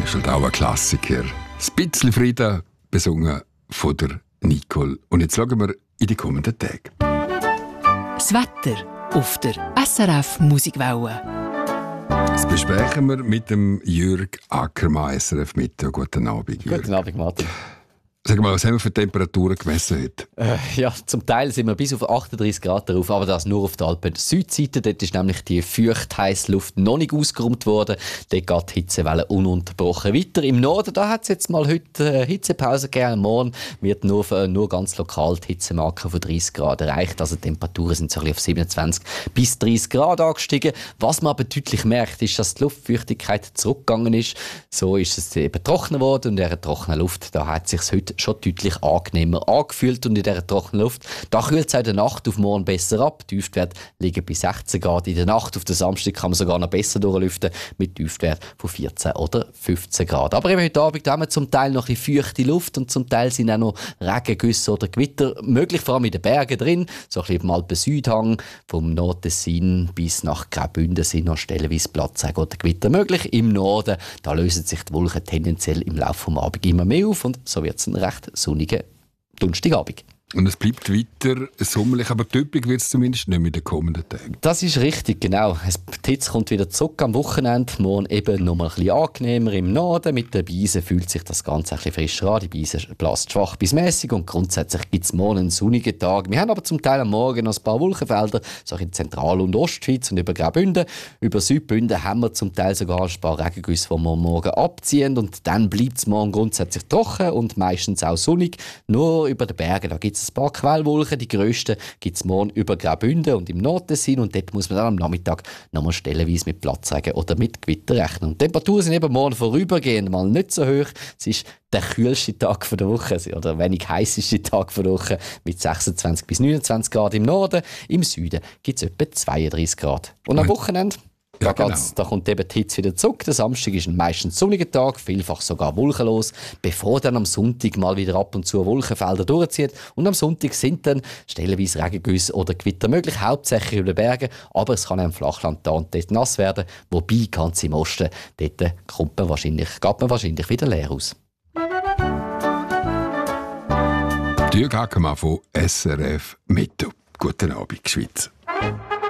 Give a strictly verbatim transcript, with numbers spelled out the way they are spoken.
Das ist halt auch ein Klassiker. «Das bisschen Frieden», besungen von der Nicole. Und jetzt schauen wir in die kommenden Tage. Das Wetter auf der S R F Musikwelle. Das besprechen wir mit dem Jürg Ackermann, S R F Mitte. Guten Abend, Jürg. Guten Abend, Martin. Sag mal, was haben wir für Temperaturen gemessen heute? Äh, ja, zum Teil sind wir bis auf achtunddreissig Grad drauf, aber das nur auf der Alpen-Südseite. Dort ist nämlich die feucht heisse Luft noch nicht ausgeräumt worden. Dort geht die Hitzewelle ununterbrochen weiter. Im Norden da hat es jetzt mal heute äh, Hitzepause gegeben. Morgen wird nur, äh, nur ganz lokal die Hitzemarke von dreißig Grad erreicht. Also die Temperaturen sind so ein bisschen auf siebenundzwanzig bis dreißig Grad angestiegen. Was man aber deutlich merkt, ist, dass die Luftfeuchtigkeit zurückgegangen ist. So ist es eben trockener geworden und in dieser trockenen Luft da hat es sich heute schon deutlich angenehmer angefühlt und in dieser trockenen Luft, da kühlt es in der Nacht auf morgen besser ab. Die Tiefstwerte liegen bei sechzehn Grad. In der Nacht auf den Samstag kann man sogar noch besser durchlüften mit Tiefstwert von vierzehn oder fünfzehn Grad. Aber eben heute Abend haben wir zum Teil noch ein bisschen feuchte Luft und zum Teil sind auch noch Regengüsse oder Gewitter möglich, vor allem in den Bergen drin. So ein bisschen im Alpen-Südhang, vom Nordtessin bis nach Graubünden sind noch stellenweise Platzregen oder Gewitter möglich. Im Norden, da lösen sich die Wolken tendenziell im Laufe des Abends immer mehr auf und so wird es ein recht sonnigen Donnerstagabend. Und es bleibt weiter sommerlich, aber typisch wird es zumindest nicht mehr in den kommenden Tagen. Das ist richtig, genau. Die Hitze kommt wieder zurück am Wochenende. Morgen eben noch mal ein bisschen angenehmer im Norden. Mit der Beise fühlt sich das Ganze ein bisschen frischer an. Die Beise bläst schwach bis mäßig und grundsätzlich gibt es morgen einen sonnigen Tag. Wir haben aber zum Teil am Morgen noch ein paar Wolkenfelder, so in Zentral- und Ostschweiz und über Graubünden. Über Südbünden haben wir zum Teil sogar ein paar Regengüsse, die wir morgen abziehen. Und dann bleibt es morgen grundsätzlich trocken und meistens auch sonnig. Nur über den Bergen, da gibt es ein paar Quellwolken. Die grössten gibt es morgen über Graubünden und im Nordtessin. Und dort muss man dann am Nachmittag nochmal stellenweise mit Platzregen oder mit Gewitter rechnen. Und die Temperaturen sind eben morgen vorübergehend mal nicht so hoch. Es ist der kühlste Tag der Woche oder wenig heißeste Tag der Woche mit sechsundzwanzig bis neunundzwanzig Grad im Norden. Im Süden gibt es etwa zweiunddreissig Grad. Und am Wochenende? Ja, Da, genau. da kommt eben die Hitze wieder zurück. Der Samstag ist ein meistens sonniger Tag, vielfach sogar wolkenlos, bevor dann am Sonntag mal wieder ab und zu Wolkenfelder durchzieht. Und am Sonntag sind dann stellenweise Regengüsse oder Gewitter möglich, hauptsächlich über den Bergen, aber es kann auch im Flachland da und dort nass werden. Wobei, ganz im Osten, dort kommt man wahrscheinlich, geht man wahrscheinlich wieder leer aus. Jürg Ackermann von S R F Mitte. Guten Abend, Schweiz.